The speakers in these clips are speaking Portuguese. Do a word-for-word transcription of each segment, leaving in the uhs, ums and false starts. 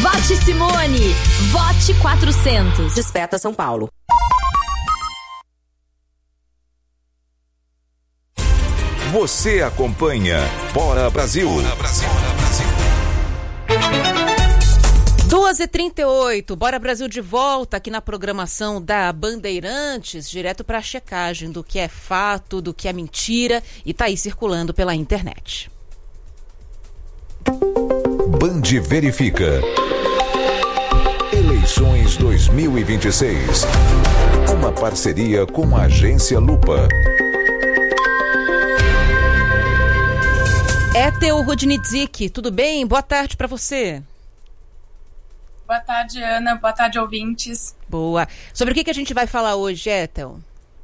Vote Simone. Vote quatrocentos. Desperta São Paulo. Você acompanha Bora Brasil. Bora Brasil. duas e trinta e oito, Bora Brasil de volta aqui na programação da Bandeirantes, direto para a checagem do que é fato, do que é mentira e tá aí circulando pela internet. Band verifica. Eleições dois mil e vinte e seis. Uma parceria com a Agência Lupa. Ethel Rudnitzik, tudo bem? Boa tarde para você. Boa tarde, Ana. Boa tarde, ouvintes. Boa. Sobre o que, que a gente vai falar hoje, Ethel?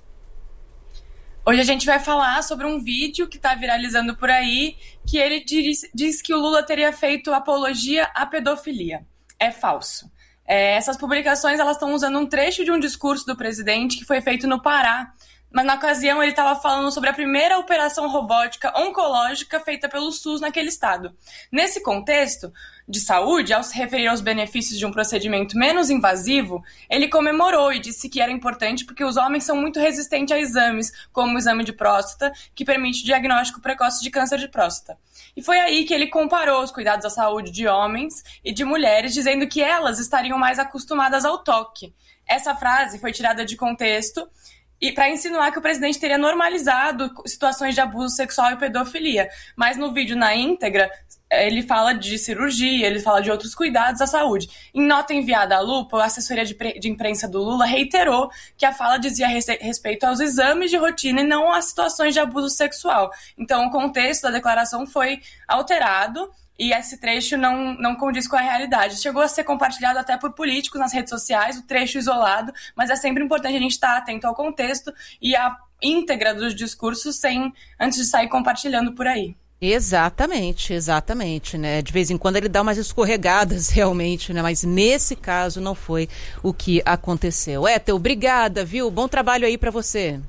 Hoje a gente vai falar sobre um vídeo que está viralizando por aí, que ele diz, diz que o Lula teria feito apologia à pedofilia. É falso. É, essas publicações elas estão usando um trecho de um discurso do presidente que foi feito no Pará, mas na ocasião ele estava falando sobre a primeira operação robótica oncológica feita pelo SUS naquele estado. Nesse contexto de saúde, ao se referir aos benefícios de um procedimento menos invasivo, ele comemorou e disse que era importante porque os homens são muito resistentes a exames, como o exame de próstata, que permite o diagnóstico precoce de câncer de próstata. E foi aí que ele comparou os cuidados à saúde de homens e de mulheres, dizendo que elas estariam mais acostumadas ao toque. Essa frase foi tirada de contexto e para insinuar que o presidente teria normalizado situações de abuso sexual e pedofilia. Mas no vídeo na íntegra, ele fala de cirurgia, ele fala de outros cuidados à saúde. Em nota enviada à Lupa, a assessoria de, pre- de imprensa do Lula reiterou que a fala dizia rece- respeito aos exames de rotina e não às situações de abuso sexual. Então, o contexto da declaração foi alterado e esse trecho não, não condiz com a realidade. Chegou a ser compartilhado até por políticos nas redes sociais, o trecho isolado, mas é sempre importante a gente estar atento ao contexto e à íntegra dos discursos sem, antes de sair compartilhando por aí. Exatamente, exatamente, né? De vez em quando ele dá umas escorregadas realmente, né? Mas nesse caso não foi o que aconteceu. Ethel, obrigada, viu? Bom trabalho aí pra você.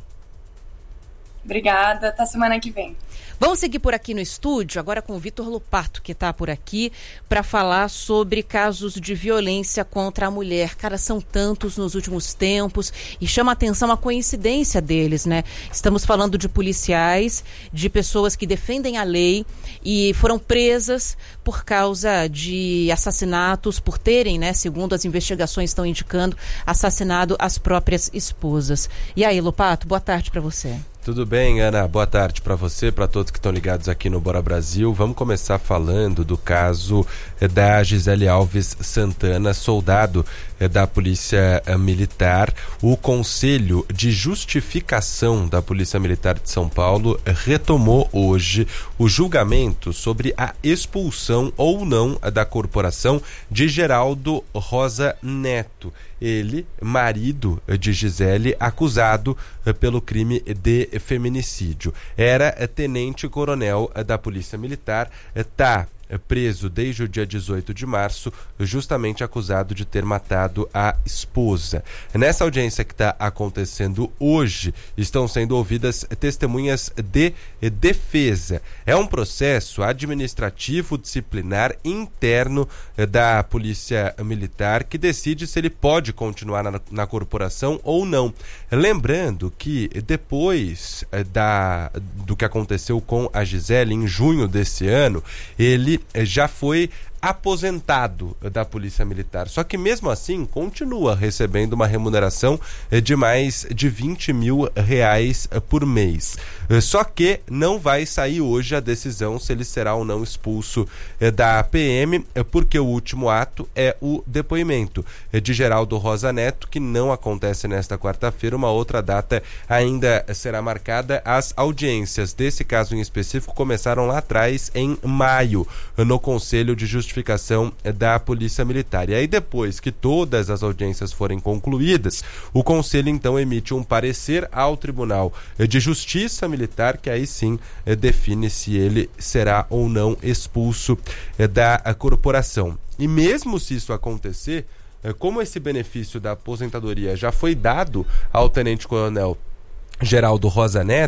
Obrigada, até semana que vem. Vamos seguir por aqui no estúdio, agora com o Vitor Lupato, que está por aqui, para falar sobre casos de violência contra a mulher. Cara, são tantos nos últimos tempos e chama a atenção a coincidência deles, né? Estamos falando de policiais, de pessoas que defendem a lei e foram presas por causa de assassinatos, por terem, né, segundo as investigações estão indicando, assassinado as próprias esposas. E aí, Lupato, boa tarde para você. Tudo bem, Ana? Boa tarde para você, para todos que estão ligados aqui no Bora Brasil. Vamos começar falando do caso da Gisele Alves Santana, soldado da Polícia Militar. O Conselho de Justificação da Polícia Militar de São Paulo retomou hoje o julgamento sobre a expulsão ou não da corporação de Geraldo Rosa Neto. Ele, marido de Gisele, acusado pelo crime de feminicídio. Era tenente-coronel da Polícia Militar, está preso desde o dia dezoito de março, justamente acusado de ter matado a esposa. Nessa audiência que está acontecendo hoje, estão sendo ouvidas testemunhas de defesa. É um processo administrativo disciplinar interno da Polícia Militar que decide se ele pode continuar na, na corporação ou não. Lembrando que depois da, do que aconteceu com a Gisele, em junho desse ano, ele já foi aposentado da Polícia Militar. Só que mesmo assim continua recebendo uma remuneração de mais de vinte mil reais por mês. Só que não vai sair hoje a decisão se ele será ou não expulso da P M, porque o último ato é o depoimento de Geraldo Rosa Neto, que não acontece nesta quarta-feira. Uma outra data ainda será marcada. As audiências desse caso em específico começaram lá atrás, em maio, no Conselho de Justiça da Polícia Militar. E aí, depois que todas as audiências forem concluídas, o Conselho então emite um parecer ao Tribunal de Justiça Militar, que aí sim define se ele será ou não expulso da corporação. E mesmo se isso acontecer, como esse benefício da aposentadoria já foi dado ao tenente-coronel Geraldo Rosa Neto,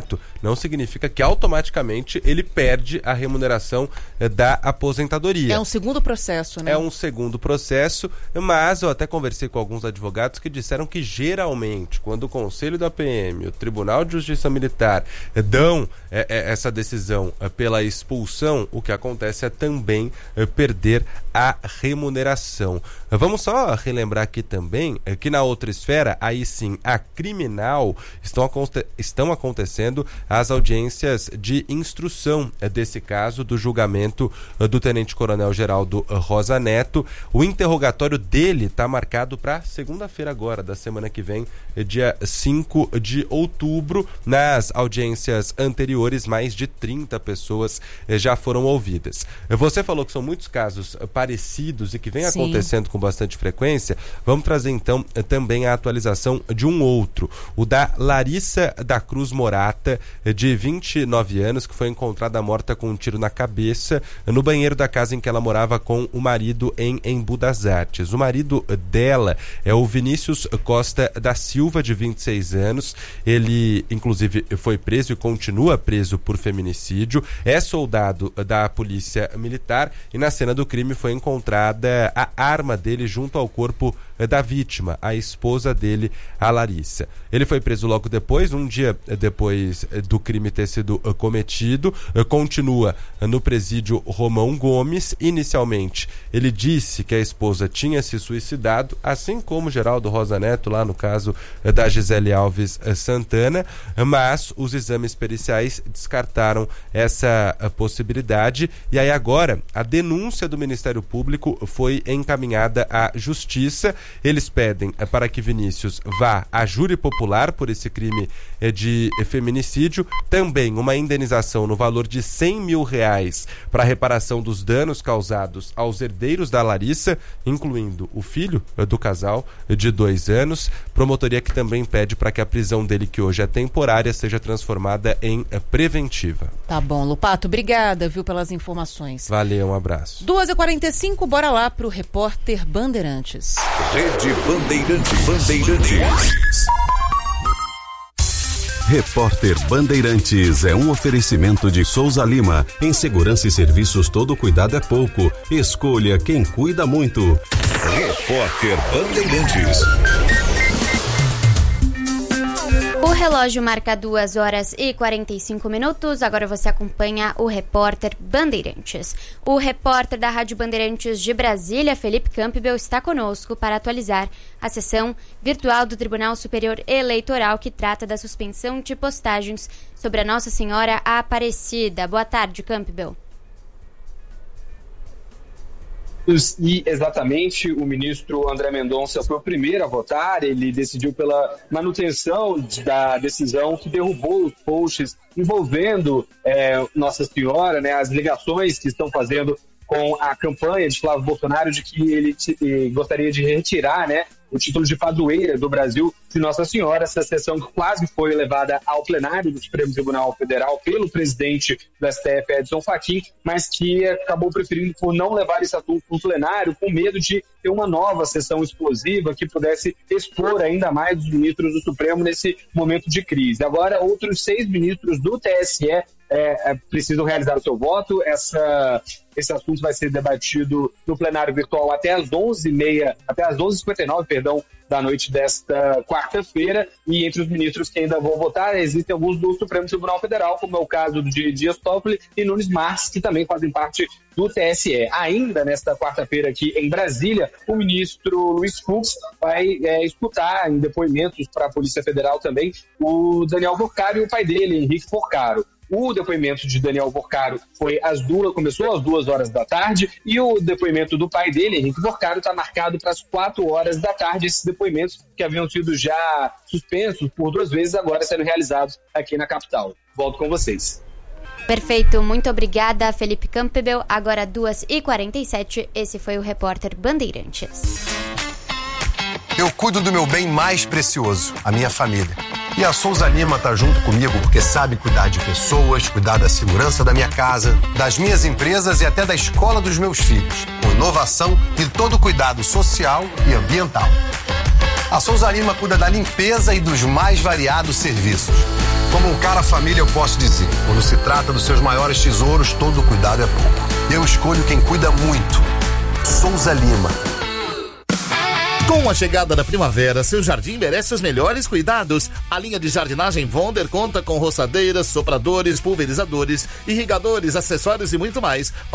não significa que automaticamente ele perde a remuneração eh, da aposentadoria. É um segundo processo, né? É um segundo processo, mas eu até conversei com alguns advogados que disseram que geralmente, quando o Conselho da P M, o Tribunal de Justiça Militar eh, dão eh, eh, essa decisão eh, pela expulsão, o que acontece é também eh, perder a remuneração. Vamos só relembrar aqui também eh, que na outra esfera, aí sim, a criminal, estão, aconte- estão acontecendo as audiências de instrução eh, desse caso, do julgamento eh, do Tenente-Coronel Geraldo eh, Rosa Neto. O interrogatório dele está marcado para segunda-feira agora, da semana que vem, eh, dia cinco de outubro. Nas audiências anteriores, mais de trinta pessoas eh, já foram ouvidas. Você falou que são muitos casos eh, parecidos e que vem Sim. acontecendo com bastante frequência. Vamos trazer então eh, também a atualização de um outro, o da Larissa da Cruz Morata, eh, de vinte e nove anos, que foi encontrada morta com um tiro na cabeça eh, no banheiro da casa em que ela morava com o marido em Embu das Artes. O marido eh, dela é o Vinícius Costa da Silva, de vinte e seis anos. Ele, inclusive, foi preso e continua preso por feminicídio. É soldado eh, da Polícia Militar e na cena do crime foi encontrada a arma dele junto ao corpo eh, da vítima, a esposa dele, a Larissa. Ele foi preso logo depois, um dia eh, depois eh, do crime ter sido eh, cometido. Eh, continua eh, no presídio Romão Gomes. Inicialmente, ele disse que a esposa tinha se suicidado, assim como Geraldo Rosa Neto, lá no caso eh, da Gisele Alves eh, Santana, mas os exames periciais descartaram essa eh, possibilidade. E aí agora, a denúncia do Ministério Público foi encaminhada à Justiça. Eles pedem eh, para que Vinícius vá a júri popular por esse crime eh, de feminicídio, também uma indenização no valor de cem mil reais para reparação dos danos causados aos herdeiros da Larissa, incluindo o filho eh, do casal eh, de dois anos. Promotoria que também pede para que a prisão dele, que hoje é temporária, seja transformada em eh, preventiva. Tá bom, Lopato, obrigada, viu, pelas informações. Valeu, um abraço. duas e quarenta e cinco, bora lá pro repórter Bandeirantes. Rede Bandeirantes. Bandeirantes. Repórter Bandeirantes é um oferecimento de Souza Lima. Em segurança e serviços, todo cuidado é pouco. Escolha quem cuida muito. Repórter Bandeirantes. O relógio marca duas horas e quarenta e cinco minutos. Agora você acompanha o repórter Bandeirantes. O repórter da Rádio Bandeirantes de Brasília, Felipe Campbell, está conosco para atualizar a sessão virtual do Tribunal Superior Eleitoral que trata da suspensão de postagens sobre a Nossa Senhora Aparecida. Boa tarde, Campbell. E exatamente, o ministro André Mendonça foi o primeiro a votar. Ele decidiu pela manutenção da decisão que derrubou os posts envolvendo é, Nossa Senhora, né, as ligações que estão fazendo com a campanha de Flávio Bolsonaro de que ele t- gostaria de retirar, né, o título de padroeira do Brasil de Nossa Senhora. Essa sessão que quase foi levada ao plenário do Supremo Tribunal Federal pelo presidente do S T F, Edson Fachin, mas que acabou preferindo por não levar esse assunto para o plenário, com medo de ter uma nova sessão explosiva que pudesse expor ainda mais os ministros do Supremo nesse momento de crise. Agora, outros seis ministros do T S E É, é, precisam realizar o seu voto. Essa, esse assunto vai ser debatido no plenário virtual até às onze e meia, até às onze e cinquenta e nove, perdão, da noite desta quarta-feira. E entre os ministros que ainda vão votar, existem alguns do Supremo Tribunal Federal, como é o caso de Dias Toffoli e Nunes Marques, que também fazem parte do T S E. Ainda nesta quarta-feira aqui em Brasília, o ministro Luiz Fux vai é, escutar em depoimentos para a Polícia Federal também o Daniel Porcaro e o pai dele, Henrique Porcaro. O depoimento de Daniel Porcaro foi às duas, começou às duas horas da tarde, e o depoimento do pai dele, Henrique Porcaro, está marcado para as quatro horas da tarde. Esses depoimentos que haviam sido já suspensos por duas vezes, agora sendo realizados aqui na capital. Volto com vocês. Perfeito, muito obrigada, Felipe Campbell. Agora duas e quarenta e sete, esse foi o repórter Bandeirantes. Eu cuido do meu bem mais precioso, a minha família. E a Souza Lima tá junto comigo porque sabe cuidar de pessoas, cuidar da segurança da minha casa, das minhas empresas e até da escola dos meus filhos, com inovação e todo cuidado social e ambiental. A Souza Lima cuida da limpeza e dos mais variados serviços. Como um cara família, eu posso dizer, quando se trata dos seus maiores tesouros, todo cuidado é pouco. Eu escolho quem cuida muito. Souza Lima. Com a chegada da primavera, seu jardim merece os melhores cuidados. A linha de jardinagem Wonder conta com roçadeiras, sopradores, pulverizadores, irrigadores, acessórios e muito mais.